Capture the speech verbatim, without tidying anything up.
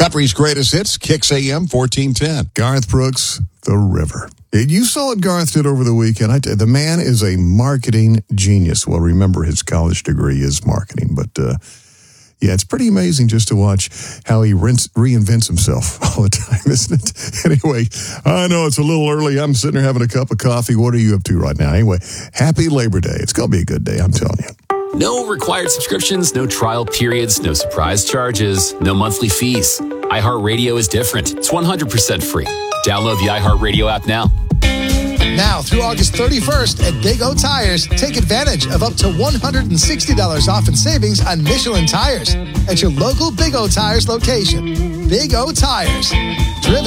Country's greatest hits, Kicks A M fourteen ten. Garth Brooks, The River. You saw what Garth did over the weekend. I tell you, the man is a marketing genius. Well, remember, his college degree is marketing, but uh, yeah, it's pretty amazing just to watch how he rinse, reinvents himself all the time, isn't it? Anyway, I know it's a little early. I'm sitting there having a cup of coffee. What are you up to right now? Anyway, happy Labor Day. It's going to be a good day, I'm telling you. No required subscriptions, no trial periods, no surprise charges, no monthly fees. iHeartRadio is different. It's one hundred percent free. Download the iHeartRadio app now. Now through August thirty-first at Big O Tires, take advantage of up to one hundred sixty dollars off in savings on Michelin tires at your local Big O Tires location. Big O Tires.